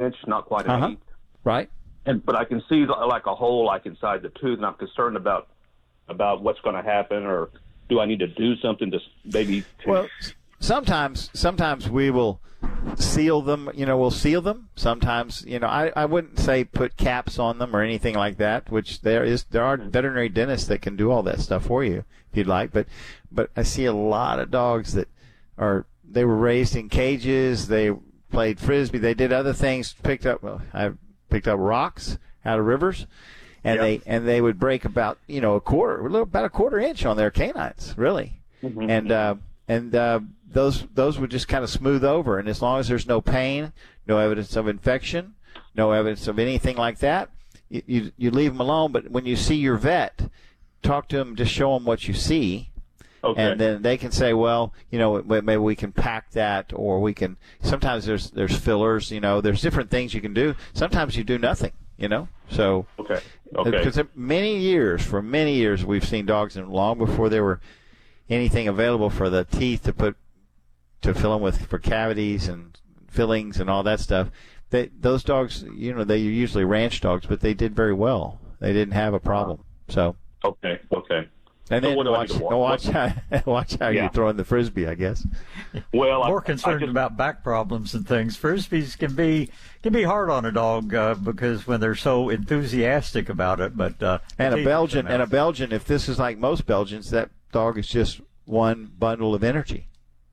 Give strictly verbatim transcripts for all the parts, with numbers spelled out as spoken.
inch, not quite an Uh-huh. eighth. Right. And but I can see like a hole like inside the tooth, and I'm concerned about about what's going to happen, or do I need to do something to maybe? Well, sometimes sometimes we will seal them. You know, we'll seal them. Sometimes, you know, I, I wouldn't say put caps on them or anything like that. Which there is there are veterinary dentists that can do all that stuff for you if you'd like. But but I see a lot of dogs that are they were raised in cages. They played frisbee. They did other things. Picked up well, I picked up rocks out of rivers. And Yep. they and they would break about you know a quarter, a little, about a quarter inch on their canines, really, Mhm. and uh, and uh, those those would just kind of smooth over. And as long as there's no pain, no evidence of infection, no evidence of anything like that, you you, you leave them alone. But when you see your vet, talk to them, just show them what you see, Okay. and then they can say, well, you know, maybe we can pack that, or we can. Sometimes there's there's fillers, you know, there's different things you can do. Sometimes you do nothing, you know, so. Okay. Okay. Because many years, for many years, we've seen dogs, and long before there were anything available for the teeth to put to fill them with for cavities and fillings and all that stuff. They, those dogs, you know, they are usually ranch dogs, but they did very well. They didn't have a problem. So. Okay. Okay. And So then what do I watch, need to wa- watch how watch how Yeah. you're throwing the frisbee, I guess. Well, More I, concerned I just, about back problems and things. Frisbees can be can be hard on a dog uh, because when they're so enthusiastic about it. But uh, And a teeth Belgian, come and a out. Belgian, if this is like most Belgians, that dog is just one bundle of energy.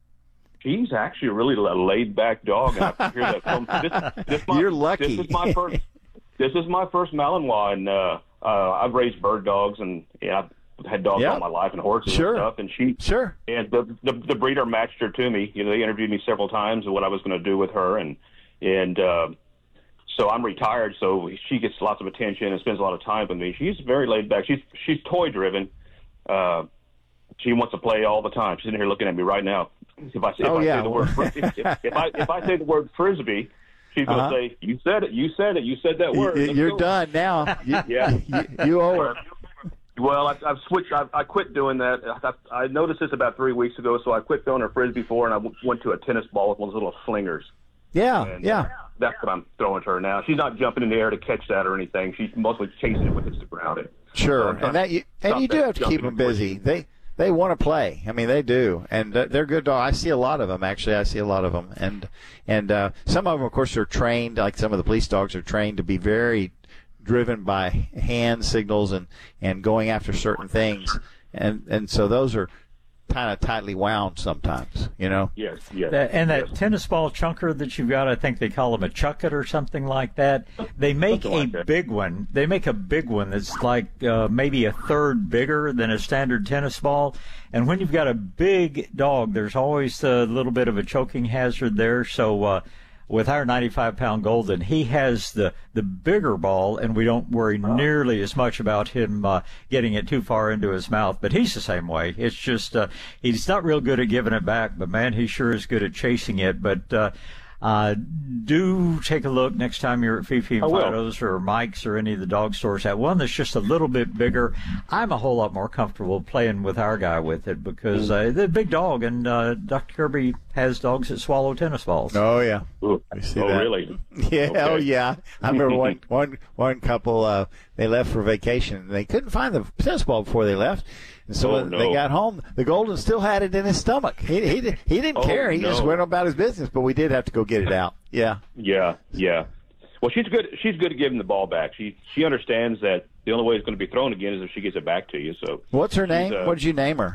he's actually a really laid back dog, and I hear that from this, this my, You're lucky. This is my first. This is my first Malinois, and uh, uh, I've raised bird dogs, and yeah, I've had dogs Yeah. all my life and horses Sure. and stuff. And she Sure. and the, the the breeder matched her to me. You know, they interviewed me several times of what I was going to do with her, and and uh, so I'm retired. So she gets lots of attention and spends a lot of time with me. She's very laid back. She's she's toy driven. Uh, she wants to play all the time. She's sitting here looking at me right now. If I, if Oh, I yeah. say the word fri- if, if I if I say the word frisbee, she's going to Uh-huh. say, "You said it. You said it. You said that word." You- Let's You're go." done now. You, Yeah. you, you owe her. Well, I, I've switched. I, I quit doing that. I, I noticed this about three weeks ago, so I quit throwing her frisbee for, and I w- went to a tennis ball with one of those little slingers. Yeah, And yeah. uh, that's what I'm throwing to her now. She's not jumping in the air to catch that or anything. She's mostly chasing it with it's the ground. And so Sure, I'm trying and that you and stop you do that have to keep jumping them busy. and They they want to play. I mean, they do, and uh, they're good dogs. I see a lot of them actually. I see a lot of them, and and uh, some of them, of course, are trained. Like some of the police dogs are trained to be very driven by hand signals and and going after certain things, and and so those are kind of tightly wound sometimes. You know. Yes, yes. That, and that yes. tennis ball chunker that you've got, I think they call them a chucket or something like that. They make Something like a that. big one. They make a big one that's like uh, maybe a third bigger than a standard tennis ball. And when you've got a big dog, there's always a little bit of a choking hazard there. So uh, with our ninety-five pound Golden, he has the, the bigger ball, and we don't worry nearly as much about him uh, getting it too far into his mouth. But he's the same way. It's just uh, he's not real good at giving it back, but, man, he sure is good at chasing it. But uh, uh, do take a look next time you're at Fifi and I will. Fido's or Mike's or any of the dog stores. That one that's just a little bit bigger, I'm a whole lot more comfortable playing with our guy with it because uh, they're a big dog, and uh, Doctor Kirby has dogs that swallow tennis balls. Oh yeah. Ooh. I see oh, that. really? Yeah, Okay. oh yeah. I remember one one one couple. Uh, they left for vacation. And they couldn't find the tennis ball before they left, and so Oh, when they no. got home, the Golden still had it in his stomach. He he di- he didn't Oh, care. He just no. went about his business. But we did have to go get it out. Yeah. Yeah, yeah. Well, she's good. She's good at giving the ball back. She she understands that the only way it's going to be thrown again is if she gets it back to you. So What's her name? uh, What did you name her?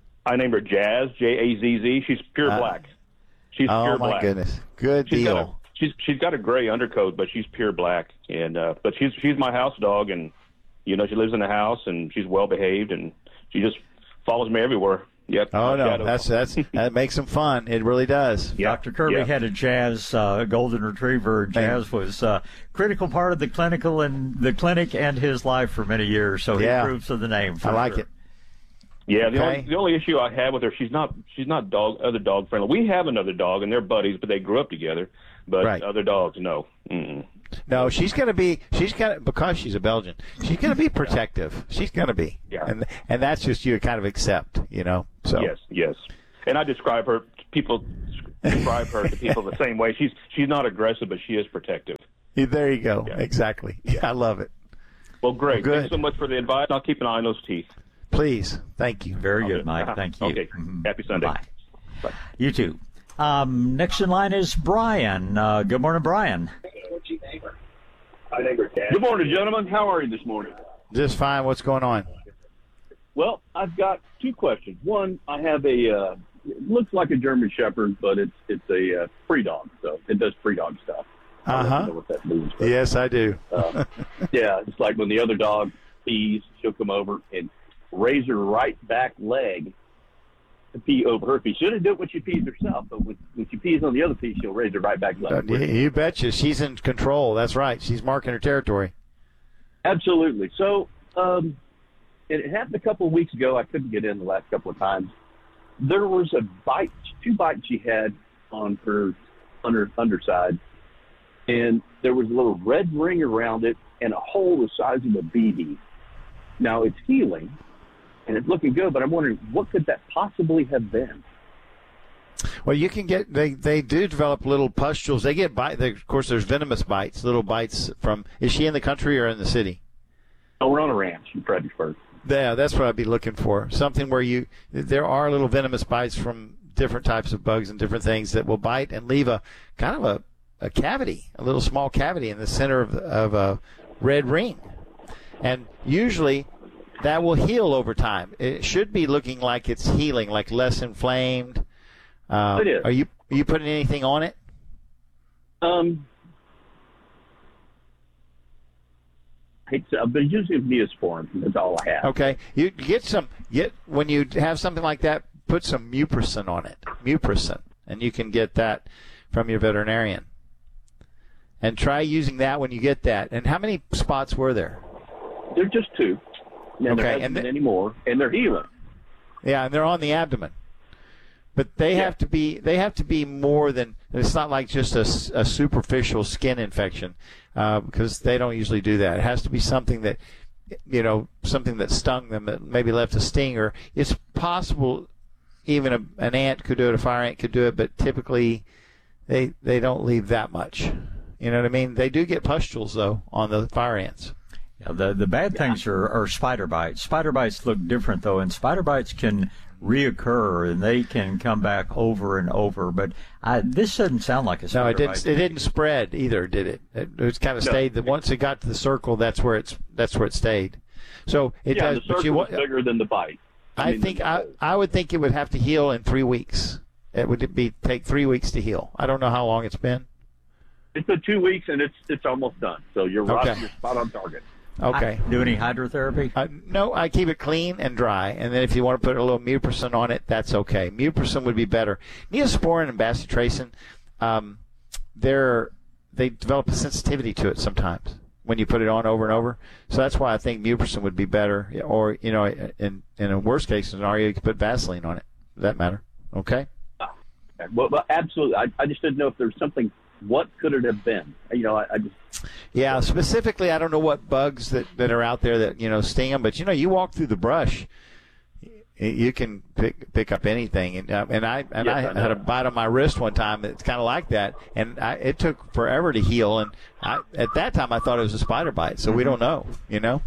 I named her Jazz, J A Z Z. She's pure Uh, black. She's Oh pure my black. goodness. Good She's got a, deal. she's she's got a gray undercoat, but she's pure black. And uh, but she's she's my house dog, and you know she lives in the house, and she's well behaved, and she just follows me everywhere. Yep. Oh no, Shadow. that's that's that makes them fun. It really does. Yeah, Doctor Kirby yeah. had a Jazz uh, Golden Retriever. Jazz was a critical part of the clinical and the clinic and his life for many years, so Yeah. he approves of the name. For I like sure. it. Yeah, the, Okay. only, the only issue I have with her, she's not she's not dog other dog friendly. We have another dog, and they're buddies, but they grew up together. But Right. other dogs, no. Mm-mm. No, she's going to be. She's going to because she's a Belgian. She's going to be protective. She's going to be. Yeah. And and that's just you kind of accept. You know. So. Yes, yes. And I describe her. People describe her to people the same way. She's she's not aggressive, but she is protective. There you go. Yeah. Exactly. I love it. Well, great. Well, good. Thanks so much for the advice. I'll keep an eye on those teeth. Please. Thank you. Very I'll good, do. Mike. Uh-huh. Thank you. Okay. Mhm. Happy Sunday. Bye. Bye. You too. Um, next in line is Brian. Uh, good morning, Brian. Good morning, gentlemen. How are you this morning? Just fine. What's going on? Well, I've got two questions. One, I have a uh, it looks like a German Shepherd, but it's it's a uh, free dog, so it does free dog stuff. I don't Uh-huh. know what that means. But, Yes, I do. uh, yeah, it's like when the other dog pees, she'll come over and raise her right back leg to pee over her pee. She doesn't do it when she pees herself, but when, when she pees on the other pee, she'll raise her right back Uh, leg. you, you betcha. She's in control. That's right. She's marking her territory. Absolutely. So, um, and it happened a couple of weeks ago. I couldn't get in the last couple of times. There was a bite, two bites she had on her under underside, and there was a little red ring around it and a hole the size of a B B. Now it's healing, and it's looking good, but I'm wondering what could that possibly have been? Well, you can get they they do develop little pustules. They get bite. They, of course, there's venomous bites, little bites from. Is she in the country or in the city? Oh, we're on a ranch in Fredericksburg. Yeah, that's what I'd be looking for. Something where you there are little venomous bites from different types of bugs and different things that will bite and leave a kind of a, a cavity, a little small cavity in the center of, of a red ring. And usually that will heal over time. It should be looking like it's healing, like less inflamed. Um, It is. Are you are you putting anything on it? Um, hate to, but usually Neosporin. That's all I have. Okay, you get some. Get when you have something like that, put some Mupricin on it. Mupricin, and you can get that from your veterinarian. And try using that when you get that. And how many spots were there? They're just two. And Okay, there hasn't and been the- any more, and they're healing. Yeah, and they're on the abdomen. But they Yeah. have to be they have to be more than it's not like just a, s- a superficial skin infection uh, because they don't usually do that. It has to be something that you know something that stung them that maybe left a stinger. It's possible even a, an ant could do it, a fire ant could do it, but typically they they don't leave that much. You know what I mean? They do get pustules though on the fire ants. Yeah, the the bad things are, are spider bites. Spider bites look different though, and spider bites can reoccur and they can come back over and over. But I, this doesn't sound like a spider No, it didn't. bite. It didn't spread either, did it? It, it was kind of No. stayed. That once it got to the circle, that's where it's that's where it stayed. So it yeah, does. the But circle you, is bigger than the bite. I mean, think the- I I would think it would have to heal in three weeks. It would be take three weeks to heal. I don't know how long it's been. It's been two weeks, and it's it's almost done. So you're right. Okay. You're spot on target. Okay. Do any hydrotherapy? Uh, no, I keep it clean and dry, and then if you want to put a little Mupricin on it, that's okay. Mupricin would be better. Neosporin and bacitracin, um, they're they develop a sensitivity to it sometimes when you put it on over and over. So that's why I think Mupricin would be better. Or you know, in in a worst case scenario, you could put Vaseline on it. Does that matter? Okay. Well, well absolutely. I, I just didn't know if there was something. What could it have been? You know, I, I just. Yeah, specifically, I don't know what bugs that, that are out there that, you know, sting them, but, you know, you walk through the brush, y- you can pick pick up anything. And, uh, and I and Yes, I, I know. had a bite on my wrist one time that's kind of like that, and I, it took forever to heal. And I, at that time, I thought it was a spider bite, so we don't know, you know?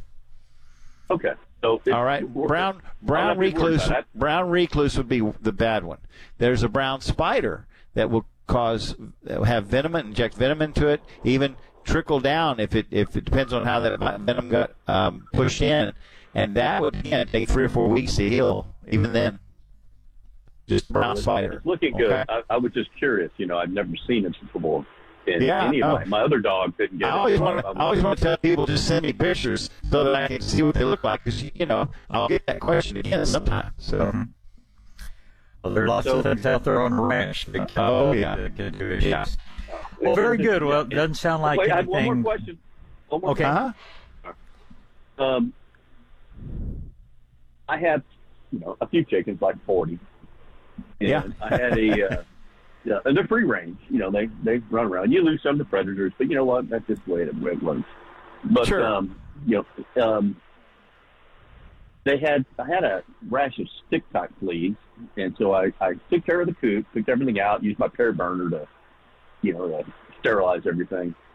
Okay. So it, All right, brown brown I'll not be worried recluse about that. brown recluse would be the bad one. There's a brown spider that will cause have venom, inject venom into it, even trickle down if it if it depends on how that venom got um, pushed in, and that would again take three or four weeks to heal. Even then, just brown spider. It's looking good. Okay? I, I was just curious. You know, I've never seen it before. And Yeah, any of oh. my, my other dog couldn't get I it. always so want to. was- I always want to tell people just send me pictures so that I can see what they look like. Because you know, I'll get that question again sometime. So. Well, there are lots of things out there on the ranch that can, Oh, yeah. that can do issues. Yeah. Well, very good. Well, it doesn't sound like Wait, I have anything. one more question. One more Okay. Uh-huh. Um, I have, you know, a few chickens, like forty. And Yeah. I had a, uh, yeah, and they're free range. You know, they they run around. You lose some to predators, but you know what? That's just the way it, way it works. But Sure. um, you know, um, they had I had a rash of stick type fleas, and so I I took care of the coop, took everything out, used my pear burner to, you know, to sterilize everything.